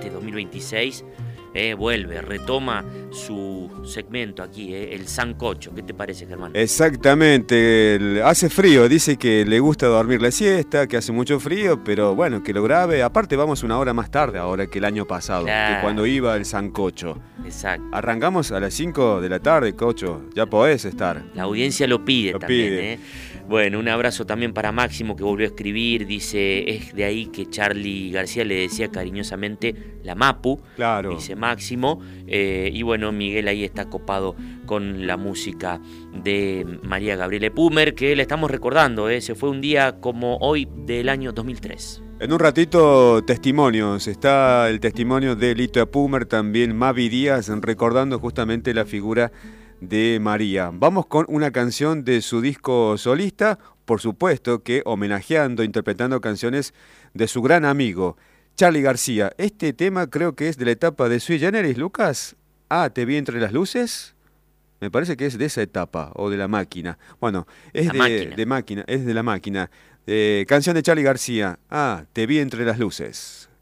este 2026 vuelve, retoma su segmento aquí, el sancocho. ¿Qué te parece, Germán? Exactamente, hace frío, dice que le gusta dormir la siesta, que hace mucho frío, pero bueno, que lo grabe. Aparte vamos una hora más tarde ahora que el año pasado, Claro. que cuando iba el sancocho. Exacto. Arrancamos a las 5 de la tarde, Cocho, ya podés estar. La audiencia lo pide Lo también. pide. Bueno, un abrazo también para Máximo, que volvió a escribir. Dice, es de ahí que Charly García le decía cariñosamente la Mapu. Claro. Dice Máximo. Y bueno, Miguel ahí está copado con la música de María Gabriela Pumer, que le estamos recordando. Se fue un día como hoy del año 2003. En un ratito, testimonios. Está el testimonio de Lito Pumer, también Mavi Díaz, recordando justamente la figura de María. Vamos con una canción de su disco solista, por supuesto que homenajeando, interpretando canciones de su gran amigo, Charly García. Este tema creo que es de la etapa de Sui Generis, Lucas. Te vi entre las luces. Me parece que es de esa etapa, o de La Máquina. Bueno, es de Máquina, es de La Máquina. Canción de Charly García. Te vi entre las luces.